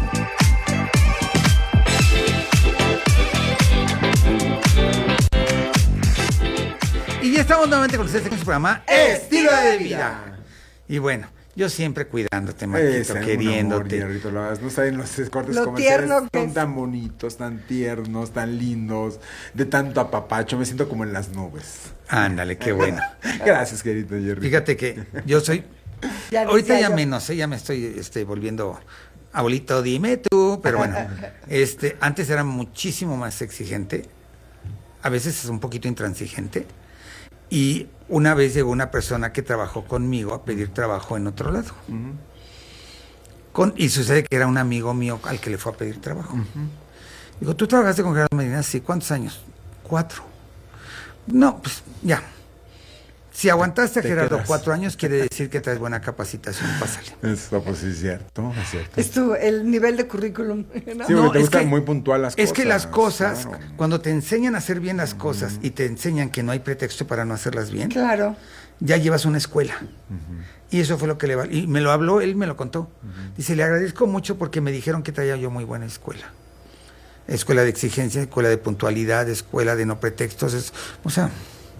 Y ya estamos nuevamente con ustedes en su programa Estilo de Vida. Y bueno, yo siempre cuidándote, Marquito, queriéndote. Amor, no saben los cortes Lo comerciales, tierno que son es. tan bonitos, tan tiernos, tan lindos, de tanto apapacho, me siento como en las nubes. Ándale, qué bueno. Gracias, querido Jerry. Fíjate que yo soy, Ya ahorita decía ya yo. menos, ¿eh? Ya me estoy este, volviendo abuelito, dime tú, pero bueno, este, antes era muchísimo más exigente, a veces es un poquito intransigente. Y una vez llegó una persona que trabajó conmigo a pedir trabajo en otro lado. Uh-huh. Con, y sucede que era un amigo mío al que le fue a pedir trabajo. Uh-huh. Digo, ¿tú trabajaste con Gerardo Medina? Sí, ¿cuántos años? Cuatro. No, pues ya. Si aguantaste a Gerardo quedas. cuatro años, quiere decir que traes buena capacitación, pásale. Eso pues sí es cierto, es cierto. Es tu, el nivel de currículum, ¿no? Sí, No, te es gustan que- muy puntual las cosas. Es que las cosas, claro. cuando te enseñan a hacer bien las cosas y te enseñan que no hay pretexto para no hacerlas bien, Claro. ya llevas una escuela. Y eso fue lo que le val- y me lo habló, él me lo contó. Dice, le agradezco mucho porque me dijeron que traía yo muy buena escuela. Escuela de exigencia, escuela de puntualidad, escuela de no pretextos. Es, o sea,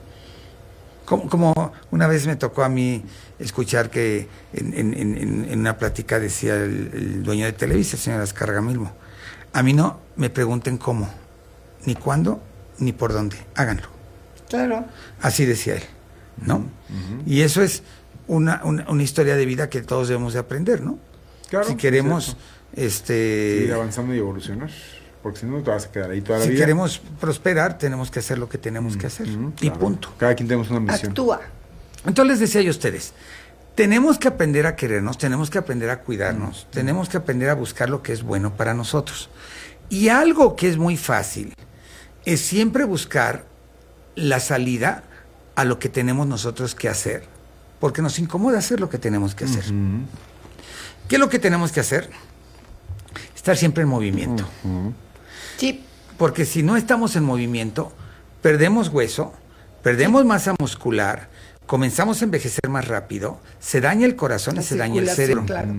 como, como una vez me tocó a mí escuchar que en, en- en- en una plática decía el, el dueño de Televisa, el señor Azcárraga mismo, a mí no me pregunten cómo, ni cuándo, ni por dónde, háganlo. Claro. Así decía él, ¿no? Y eso es una, una, una historia de vida que todos debemos de aprender, ¿no? Claro, si queremos, es cierto. este... Seguir avanzando y evolucionar, porque si no te vas a quedar ahí toda la si vida. queremos prosperar, tenemos que hacer lo que tenemos que hacer. Ujú, Y claro. punto. Cada quien tenemos una misión. Actúa. Entonces les decía yo a ustedes, tenemos que aprender a querernos, tenemos que aprender a cuidarnos, tenemos que aprender a buscar lo que es bueno para nosotros. Y algo que es muy fácil es siempre buscar la salida a lo que tenemos nosotros que hacer, porque nos incomoda hacer lo que tenemos que hacer. ¿Qué es lo que tenemos que hacer? Estar siempre en movimiento. Sí. Porque si no estamos en movimiento, perdemos hueso, perdemos masa muscular, comenzamos a envejecer más rápido, se daña el corazón y se daña el cerebro. Claro.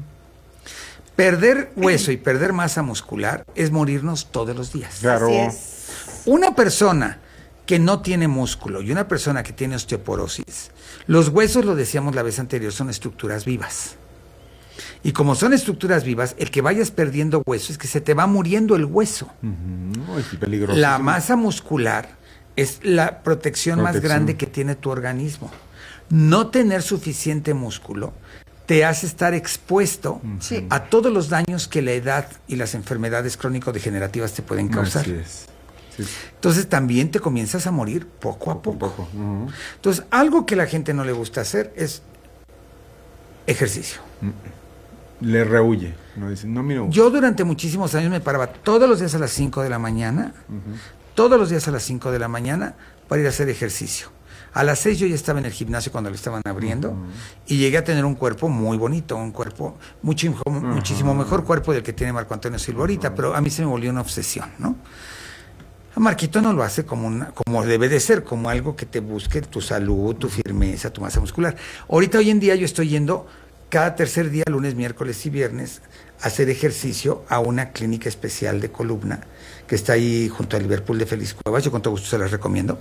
Perder hueso y perder masa muscular es morirnos todos los días. Claro. Así es. Una persona que no tiene músculo y una persona que tiene osteoporosis, los huesos, lo decíamos la vez anterior, son estructuras vivas. Y como son estructuras vivas, el que vayas perdiendo hueso es que se te va muriendo el hueso. Ujú. Ay, qué peligroso. La masa muscular es la protección, más Protección. grande que tiene tu organismo. No tener suficiente músculo te hace estar expuesto Sí. a todos los daños que la edad y las enfermedades crónico-degenerativas te pueden causar. Así es. Sí, sí. Entonces también te comienzas a morir poco a poco. Poco. Ujú. Entonces, algo que la gente no le gusta hacer es ejercicio. Le rehuye. No dice, no, mira. Yo durante muchísimos años me paraba todos los días a las cinco de la mañana, todos los días a las cinco de la mañana para ir a hacer ejercicio. A las seis yo ya estaba en el gimnasio cuando lo estaban abriendo uh-huh. y llegué a tener un cuerpo muy bonito, un cuerpo mucho, uh-huh. muchísimo mejor cuerpo del que tiene Marco Antonio Silva ahorita, uh-huh. pero a mí se me volvió una obsesión, ¿no? A Marquito no lo hace como, una, como debe de ser, como algo que te busque tu salud, tu firmeza, tu masa muscular. Ahorita, hoy en día, yo estoy yendo cada tercer día, lunes, miércoles y viernes, a hacer ejercicio a una clínica especial de columna que está ahí junto al Liverpool de Félix Cuevas. Yo con todo gusto se las recomiendo.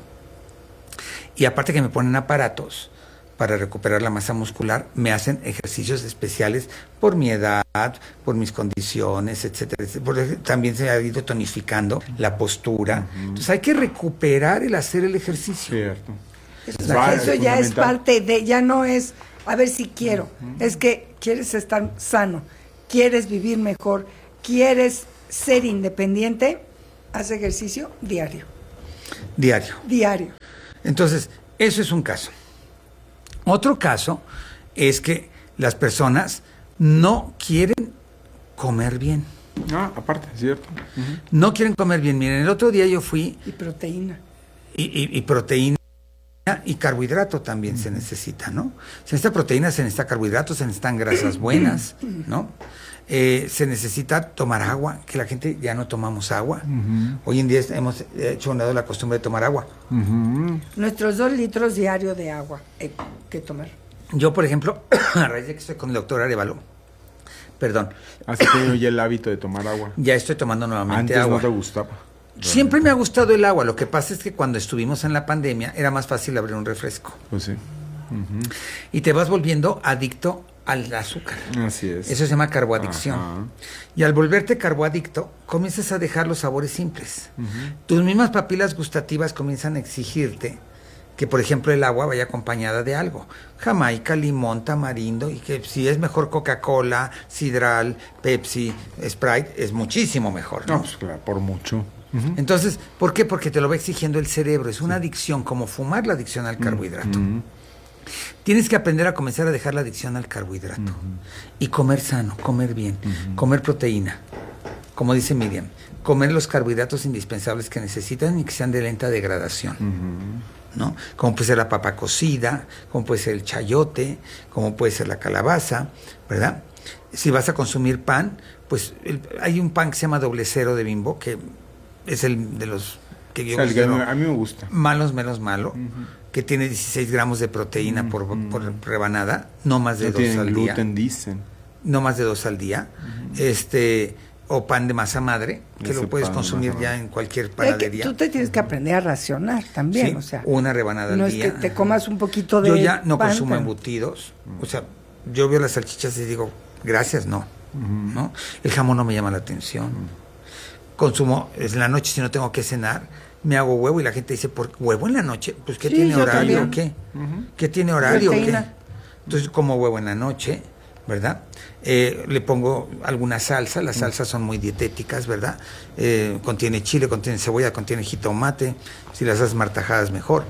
Y aparte que me ponen aparatos para recuperar la masa muscular, me hacen ejercicios especiales por mi edad, por mis condiciones, etcétera, etcétera. Porque también se ha ido tonificando la postura. Uh-huh. Entonces hay que recuperar el hacer el ejercicio. Cierto. Eso, vale, eso ya es parte de, ya no es a ver si quiero, uh-huh. es que quieres estar sano, quieres vivir mejor, quieres ser independiente, haz ejercicio diario. Diario. Diario. Entonces, eso es un caso. Otro caso es que las personas no quieren comer bien. Ah, aparte, cierto. Uh-huh. No quieren comer bien. Miren, el otro día yo fui... Y proteína. Y, y, y proteína y carbohidrato también uh-huh. se necesita, ¿no? Se necesita proteína, se necesita carbohidratos, se necesitan grasas buenas, ¿no? Eh, se necesita tomar agua, que la gente ya no tomamos agua. Uh-huh. Hoy en día hemos hecho a un lado la costumbre de tomar agua. Uh-huh. Nuestros dos litros diarios de agua hay que tomar. Yo, por ejemplo, a raíz de que estoy con el doctor Arevalo, perdón. Así que ya el hábito de tomar agua. Ya estoy tomando nuevamente Antes agua. Antes no te gustaba. Siempre me ha gustado el agua. Lo que pasa es que cuando estuvimos en la pandemia era más fácil abrir un refresco. Pues sí. Uh-huh. Y te vas volviendo adicto al azúcar. Así es. Eso se llama carboadicción. Ajá. Y al volverte carboadicto, comienzas a dejar los sabores simples. Uh-huh. Tus mismas papilas gustativas comienzan a exigirte que, por ejemplo, el agua vaya acompañada de algo. Jamaica, limón, tamarindo, y que si es mejor Coca-Cola, Sidral, Pepsi, Sprite, es muchísimo mejor, ¿no? No, pues claro, por mucho. Uh-huh. Entonces, ¿por qué? Porque te lo va exigiendo el cerebro. Es una sí. adicción, como fumar, la adicción al carbohidrato. Uh-huh. Tienes que aprender a comenzar a dejar la adicción al carbohidrato. Uh-huh. Y comer sano, comer bien, uh-huh. comer proteína. Como dice Miriam, comer los carbohidratos indispensables que necesitan y que sean de lenta degradación. Uh-huh. ¿No? Como puede ser la papa cocida, como puede ser el chayote, como puede ser la calabaza, ¿verdad? Si vas a consumir pan, pues el, hay un pan que se llama doble cero de Bimbo, que es el de los que yo o sea, considero a mí me gusta. Malos menos malo, uh-huh. que tiene dieciséis gramos de proteína uh-huh. por, por rebanada, no más de no dos al día. Gluten, dicen. No más de dos al día. Uh-huh. Este... o pan de masa madre, que Ese lo puedes consumir ya en cualquier panadería. Que tú te tienes que aprender a racionar también, sí, o sea, una rebanada no al es día. que te comas un poquito de Yo ya no pan, consumo pero... embutidos, o sea, yo veo las salchichas y digo, gracias, no, uh-huh. ¿no? El jamón no me llama la atención. Uh-huh. Consumo, en la noche si no tengo que cenar, me hago huevo y la gente dice, ¿por huevo en la noche? Pues ¿qué sí, tiene horario o qué? Uh-huh. ¿Qué tiene horario o qué? Entonces como huevo en la noche, ¿verdad? Eh, le pongo alguna salsa, las salsas son muy dietéticas, ¿verdad? Eh, contiene chile, contiene cebolla, contiene jitomate, si las haces martajadas mejor.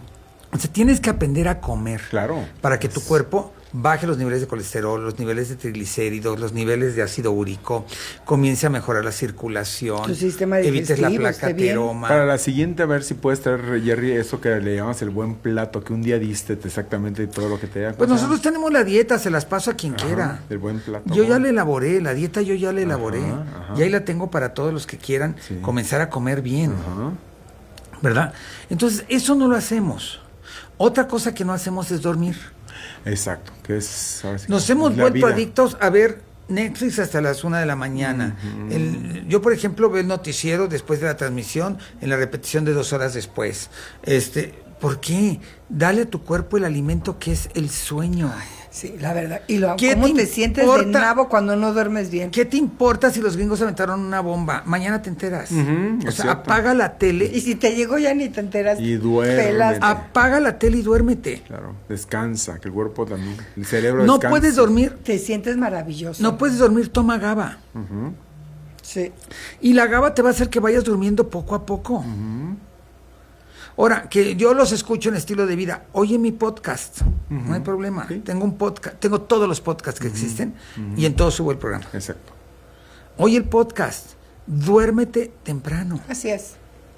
O sea, tienes que aprender a comer. Claro. Para que tu cuerpo baje los niveles de colesterol, los niveles de triglicéridos, los niveles de ácido úrico, comience a mejorar la circulación, tu sistema evites la placa ateroma. Para la siguiente, a ver si puedes traer, Jerry, eso que le llamamos el buen plato, que un día diste exactamente todo lo que te da. Pues nosotros tenemos la dieta, se las paso a quien ajá, quiera. El buen plato. Yo ya la elaboré, la dieta yo ya la elaboré. Ajá, ajá. Y ahí la tengo para todos los que quieran sí. comenzar a comer bien. Ajá. ¿Verdad? Entonces, eso no lo hacemos. Otra cosa que no hacemos es dormir. Exacto, que es... Nos hemos vuelto adictos a ver Netflix hasta las una de la mañana. Uh-huh. El, yo, por ejemplo, veo el noticiero después de la transmisión, en la repetición de dos horas después. Este, ¿por qué? Dale a tu cuerpo el alimento que es el sueño. Ay, sí, la verdad. ¿Y lo, cómo te, te sientes de nabo cuando no duermes bien? ¿Qué te importa si los gringos aventaron una bomba? Mañana te enteras. Uh-huh, o sea, cierto. Apaga la tele. Y si te llegó ya ni te enteras. Y duérmete. Apaga la tele y duérmete. Claro, descansa, que el cuerpo también, el cerebro no descansa. No puedes dormir. Te sientes maravilloso. No puedes dormir, toma GABA. Uh-huh. Sí. Y la GABA te va a hacer que vayas durmiendo poco a poco. Uh-huh. Ahora, que yo los escucho en estilo de vida, oye mi podcast, uh-huh. no hay problema. ¿Sí? Tengo un podcast, tengo todos los podcasts que uh-huh. existen uh-huh. y en todos subo el programa. Exacto. Oye el podcast, duérmete temprano. Así es.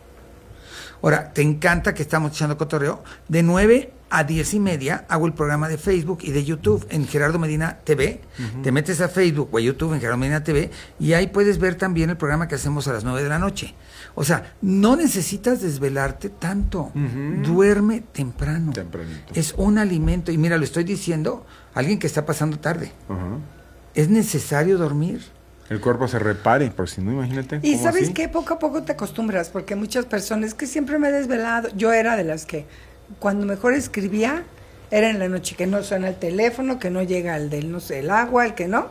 Ahora, te encanta que estamos echando cotorreo. De nueve a diez y media hago el programa de Facebook y de YouTube en Gerardo Medina T V. Uh-huh. Te metes a Facebook o a YouTube en Gerardo Medina T V y ahí puedes ver también el programa que hacemos a las nueve de la noche. O sea, no necesitas desvelarte tanto. Uh-huh. Duerme temprano. Tempranito. Es un alimento. Y mira, lo estoy diciendo a alguien que está pasando tarde. Uh-huh. Es necesario dormir. El cuerpo se repare, por si no, imagínate. Y sabes así? que poco a poco te acostumbras, porque muchas personas que siempre me he desvelado, yo era de las que cuando mejor escribía era en la noche, que no suena el teléfono, que no llega el del, no sé, el agua, el que no,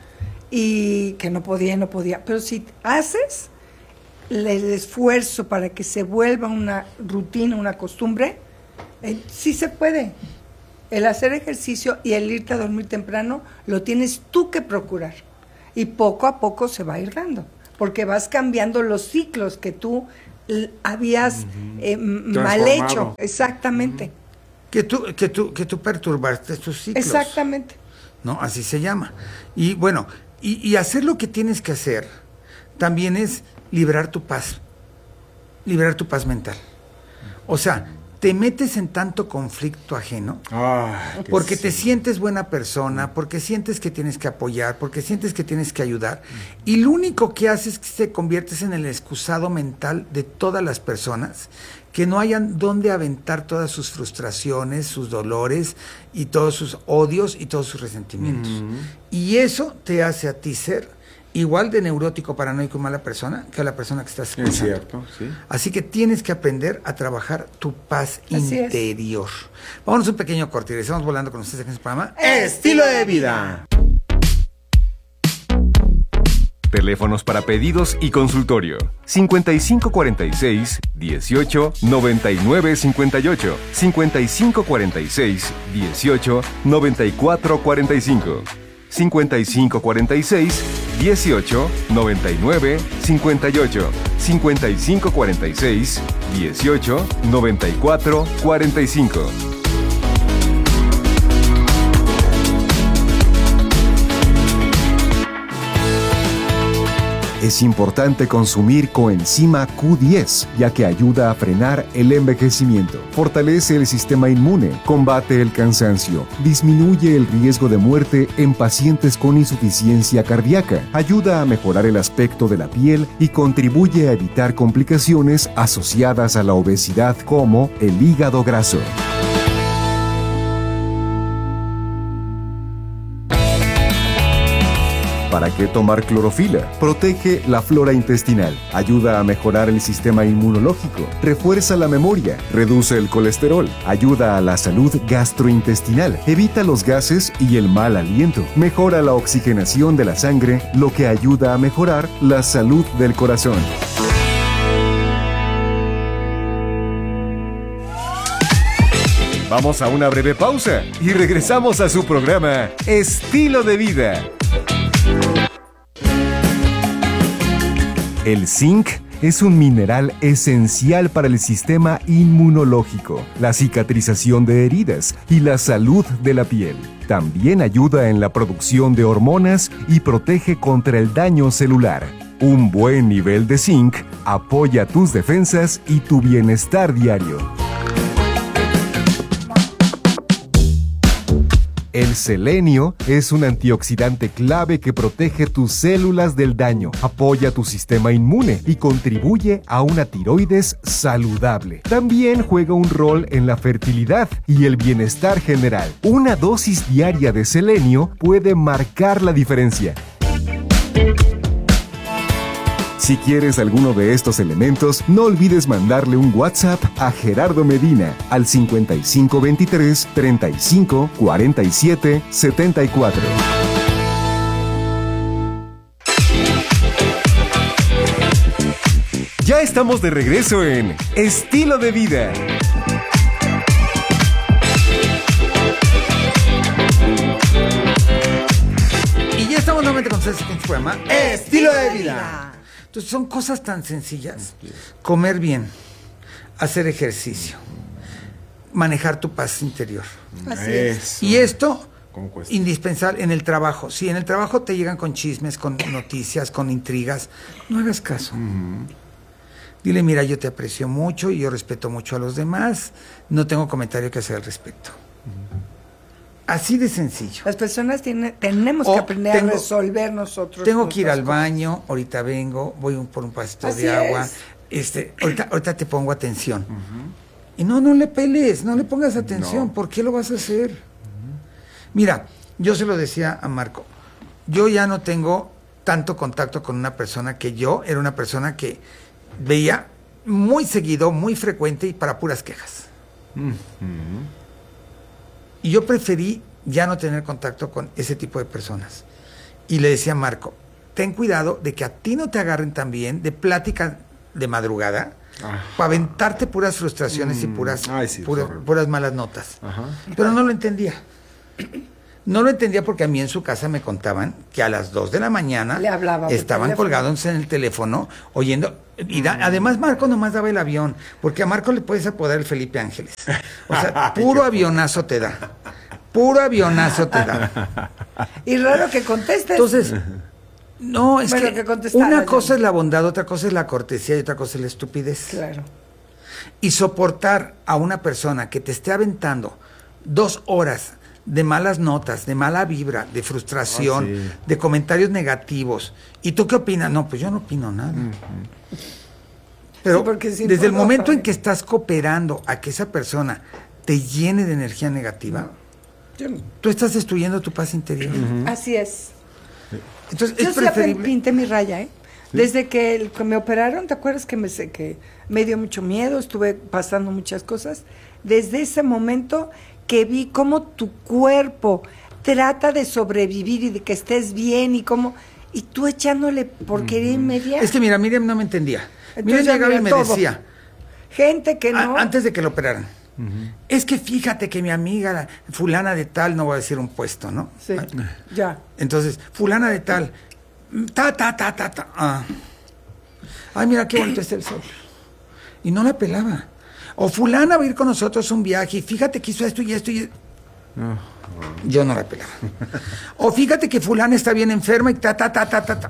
y que no podía, no podía. Pero si haces el esfuerzo para que se vuelva una rutina, una costumbre, eh, sí se puede. El hacer ejercicio y el irte a dormir temprano lo tienes tú que procurar. Y poco a poco se va a ir dando, porque vas cambiando los ciclos que tú l- habías uh-huh. eh, mal hecho. Exactamente. Uh-huh. Que tú, que tú, que tú perturbaste tus ciclos. Exactamente. ¿No? Así se llama. Y bueno, y, y hacer lo que tienes que hacer también es liberar tu paz. Liberar tu paz mental. O sea, te metes en tanto conflicto ajeno ah, porque sí. te sientes buena persona, porque sientes que tienes que apoyar, porque sientes que tienes que ayudar, y lo único que haces es que te conviertes en el excusado mental de todas las personas que no hayan dónde aventar todas sus frustraciones, sus dolores y todos sus odios y todos sus resentimientos. Uh-huh. Y eso te hace a ti ser igual de neurótico, paranoico y mala persona que a la persona que estás escuchando. Es cierto, sí. Así que tienes que aprender a trabajar tu paz Así interior. Es. Vámonos un pequeño corte y estamos volando con ustedes en este programa Estilo de Vida. Teléfonos para pedidos y consultorio. cincuenta y cinco cuarenta y seis, dieciocho, noventa y nueve cincuenta y ocho. cincuenta y cinco cuarenta y seis, dieciocho, noventa y cuatro cuarenta y cinco. cincuenta y cinco cuarenta y seis, dieciocho, noventa y nueve cincuenta y ocho. cincuenta y cinco cuarenta y seis, dieciocho, noventa y cuatro cuarenta y cinco. Es importante consumir coenzima Q diez, ya que ayuda a frenar el envejecimiento, fortalece el sistema inmune, combate el cansancio, disminuye el riesgo de muerte en pacientes con insuficiencia cardíaca, ayuda a mejorar el aspecto de la piel y contribuye a evitar complicaciones asociadas a la obesidad como el hígado graso. ¿Para qué tomar clorofila? Protege la flora intestinal, ayuda a mejorar el sistema inmunológico, refuerza la memoria, reduce el colesterol, ayuda a la salud gastrointestinal, evita los gases y el mal aliento, mejora la oxigenación de la sangre, lo que ayuda a mejorar la salud del corazón. Vamos a una breve pausa y regresamos a su programa Estilo de Vida. El zinc es un mineral esencial para el sistema inmunológico, la cicatrización de heridas y la salud de la piel. También ayuda en la producción de hormonas y protege contra el daño celular. Un buen nivel de zinc apoya tus defensas y tu bienestar diario. El selenio es un antioxidante clave que protege tus células del daño, apoya tu sistema inmune y contribuye a una tiroides saludable. También juega un rol en la fertilidad y el bienestar general. Una dosis diaria de selenio puede marcar la diferencia. Si quieres alguno de estos elementos, no olvides mandarle un WhatsApp a Gerardo Medina al cincuenta y cinco veintitrés, treinta y cinco, cuarenta y siete, setenta y cuatro. Ya estamos de regreso en Estilo de Vida. Y ya estamos nuevamente con ustedes en este programa Estilo de Vida. Entonces son cosas tan sencillas. Comer bien, hacer ejercicio, manejar tu paz interior. Así es. Y esto, indispensable en el trabajo. Si en el trabajo te llegan con chismes, con noticias, con intrigas, no hagas caso. Uh-huh. Dile, mira, yo te aprecio mucho y yo respeto mucho a los demás. No tengo comentario que hacer al respecto. Uh-huh. Así de sencillo. Las personas tiene, tenemos o que aprender tengo, a resolver nosotros. Tengo que ir al cosas. baño, ahorita vengo, voy un, por un vasito Así de agua. Es. Este, ahorita, ahorita te pongo atención. Uh-huh. Y no, no le peles, no le pongas atención. No. ¿Por qué lo vas a hacer? Uh-huh. Mira, yo se lo decía a Marco. Yo ya no tengo tanto contacto con una persona que yo era una persona que veía muy seguido, muy frecuente y para puras quejas. Uh-huh. Y yo preferí ya no tener contacto con ese tipo de personas. Y le decía a Marco, ten cuidado de que a ti no te agarren también de plática de madrugada ah. para aventarte puras frustraciones mm. y puras, Ay, sí, pura, puras malas notas. Ajá. Pero no lo entendía. No lo entendía porque a mí en su casa me contaban que a las dos de la mañana Le hablaba por estaban teléfono. colgados en el teléfono oyendo. Y da- además Marco nomás daba el avión, porque a Marco le puedes apodar el Felipe Ángeles. O sea, puro avionazo te da. Puro avionazo te da. Y raro que contestes. Entonces, no, es Bueno, que, que contestara una ya. cosa es la bondad, otra cosa es la cortesía y otra cosa es la estupidez. Claro. Y soportar a una persona que te esté aventando dos horas de malas notas, de mala vibra, de frustración, Ah, sí. de comentarios negativos. ¿Y tú qué opinas? No, pues yo no opino nada. Pero Sí, porque si desde el no, momento no, en que estás cooperando a que esa persona te llene de energía negativa, Yo no. tú estás destruyendo tu paz interior. Así es. Entonces Yo es sí ya preferible. pinté mi raya, ¿eh? Desde que, el- que me operaron, ¿te acuerdas que me, sé que me dio mucho miedo? Estuve pasando muchas cosas. Desde ese momento que vi cómo tu cuerpo trata de sobrevivir y de que estés bien y cómo... Y tú echándole porquería inmediata. Es que mira, Miriam no me entendía. Entonces, Miriam ya llegaba y mira me todo. decía, Gente que no... a- antes de que lo operaran, es que fíjate que mi amiga, la fulana de tal, no voy a decir un puesto, ¿no? Sí, ya. Entonces, fulana de tal, ta, ta, ta, ta, ta. ah. Ay, mira qué bonito está el sol. Y no la pelaba. O fulana va a ir con nosotros a un viaje y fíjate que hizo esto y esto y... Yo no la pelaba. O fíjate que fulana está bien enferma y ta, ta, ta, ta, ta, ta.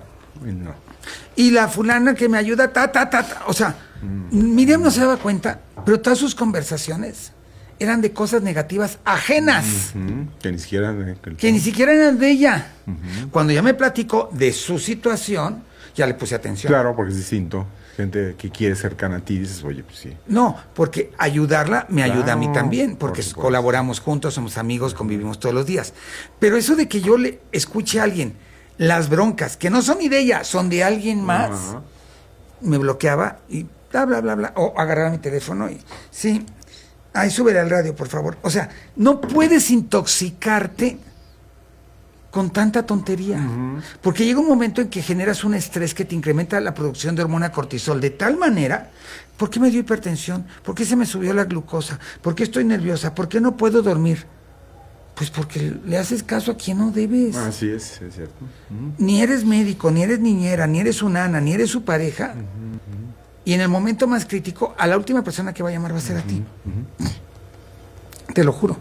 Y la fulana que me ayuda, ta, ta, ta, ta. O sea, Miriam no se daba cuenta, pero todas sus conversaciones eran de cosas negativas ajenas, Ujú, que ni siquiera... que ni siquiera eran de ella. Cuando ya me platicó de su situación, ya le puse atención. Claro, porque es distinto. Gente que quiere cercana a ti, dices, oye, pues sí. No, porque ayudarla me Claro, ayuda a mí también, por porque supuesto. colaboramos juntos, somos amigos, convivimos todos los días. Pero eso de que yo le escuche a alguien las broncas, que no son ni de ella, son de alguien más, Ajá. me bloqueaba y bla, bla, bla, bla, o agarraba mi teléfono y, sí, ay, súbele al radio, por favor. O sea, no puedes intoxicarte con tanta tontería, porque llega un momento en que generas un estrés que te incrementa la producción de hormona cortisol de tal manera, ¿por qué me dio hipertensión? ¿Por qué se me subió la glucosa? ¿Por qué estoy nerviosa? ¿Por qué no puedo dormir? Pues porque le haces caso a quien no debes. Así es, es cierto. Ujú. Ni eres médico, ni eres niñera, ni eres su nana, ni eres su pareja. Y en el momento más crítico, a la última persona que va a llamar va a ser a ti. Te lo juro.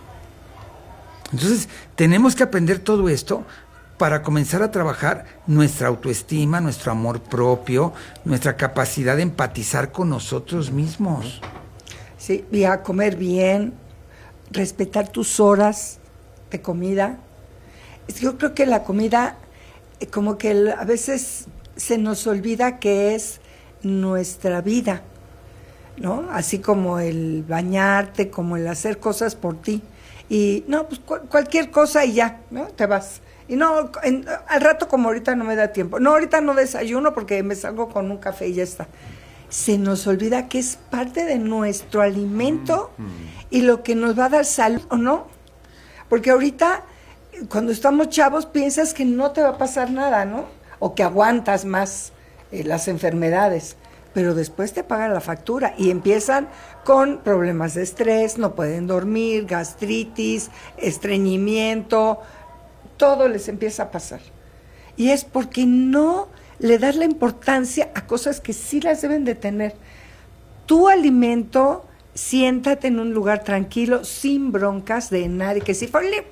Entonces, tenemos que aprender todo esto para comenzar a trabajar nuestra autoestima, nuestro amor propio, nuestra capacidad de empatizar con nosotros mismos. Sí, y a comer bien, respetar tus horas de comida. Es que Yo creo que la comida, eh, como que el- a veces se nos olvida que es nuestra vida, ¿no? Así como el bañarte, como el hacer cosas por ti. Y no, pues cu- cualquier cosa y ya, ¿no? Te vas. Y no, en- al rato como ahorita no me da tiempo. No, ahorita no desayuno porque me salgo con un café y ya está. Se nos olvida que es parte de nuestro alimento y lo que nos va a dar salud o no. Porque ahorita, cuando estamos chavos, piensas que no te va a pasar nada, ¿no? O que aguantas más eh, las enfermedades. Pero después te pagan la factura y empiezan con problemas de estrés, no pueden dormir, gastritis, estreñimiento, todo les empieza a pasar. Y es porque no le das la importancia a cosas que sí las deben de tener. Tu alimento, siéntate en un lugar tranquilo, sin broncas de nadie, que si fue,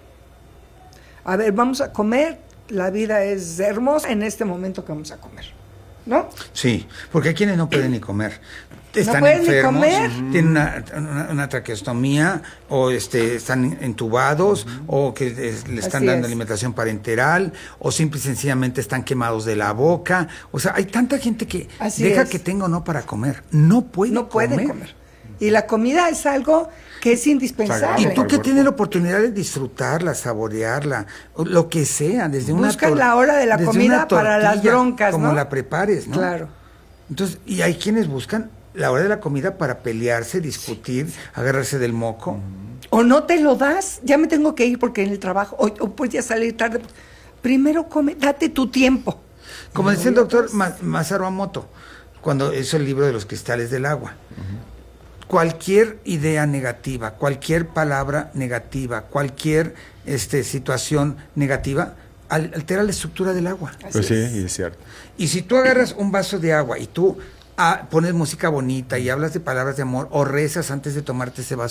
a ver, vamos a comer, la vida es hermosa en este momento que vamos a comer, ¿no? Sí, porque hay quienes no pueden ni comer. Están pueden ni enfermos, comer. tienen una, una, una traqueostomía, o este, están entubados, o que es- le están Así dando es. alimentación parenteral, o simple y sencillamente están quemados de la boca. O sea, hay tanta gente que Así deja es. que tenga o no para comer. No puede No pueden comer. comer. Y la comida es algo que es indispensable. Y tú que tienes la oportunidad de disfrutarla, saborearla, o lo que sea, desde una Buscas tor- la hora de la desde comida una para las tortilla, broncas, como ¿no? la prepares, ¿no? Claro. Entonces, y hay quienes buscan la hora de la comida para pelearse, discutir, agarrarse del moco. O no te lo das, ya me tengo que ir porque en el trabajo, o, o pues ya salir tarde. Primero come, date tu tiempo. Como decía el doctor Ma- Masaru Emoto, cuando hizo el libro de los cristales del agua. Cualquier idea negativa, cualquier palabra negativa, cualquier este, situación negativa, al, altera la estructura del agua. Pues sí, y es cierto. Y si tú agarras un vaso de agua y tú ah, pones música bonita y hablas de palabras de amor o rezas antes de tomarte ese vaso